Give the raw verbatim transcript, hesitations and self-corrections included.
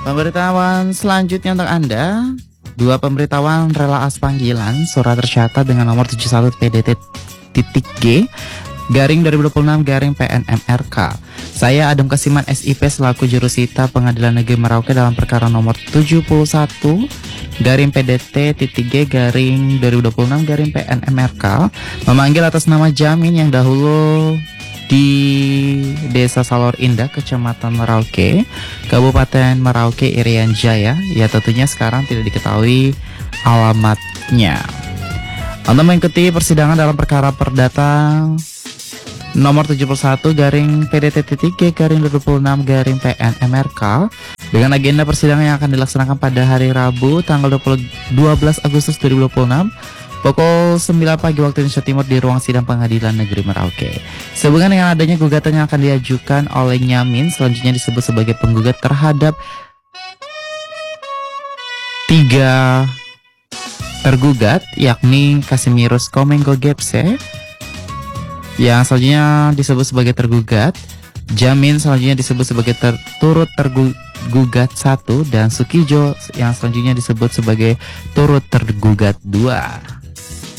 Pemberitahuan selanjutnya untuk Anda. Dua pemberitahuan rela as panggilan surat tercatat dengan nomor tujuh puluh satu P D T titik G garing dua ribu dua puluh enam garing P N M R K. Saya Adam Kasiman S I P selaku jurusita Pengadilan Negeri Merauke dalam perkara nomor tujuh puluh satu garing P D T titik G garing dua ribu dua puluh enam garing P N M R K memanggil atas nama Jamin yang dahulu di Desa Salor Indah, Kecamatan Merauke, Kabupaten Merauke, Irian Jaya. Ya tentunya sekarang tidak diketahui alamatnya. Untuk mengikuti persidangan dalam perkara perdata nomor tujuh puluh satu garing P D T titik G garing dua ribu dua puluh enam garing P N M R K dengan agenda persidangan yang akan dilaksanakan pada hari Rabu tanggal dua belas Agustus dua ribu dua puluh enam pukul sembilan pagi waktu Indonesia Timur di ruang sidang Pengadilan Negeri Merauke. Sehubungan dengan adanya gugatan yang akan diajukan oleh Nyamin, selanjutnya disebut sebagai penggugat terhadap tiga tergugat, yakni Kasimirus Komengo Gepse, yang selanjutnya disebut sebagai tergugat, Jamin selanjutnya disebut sebagai ter turut tergugat satu, dan Sukijo yang selanjutnya disebut sebagai turut tergugat dua.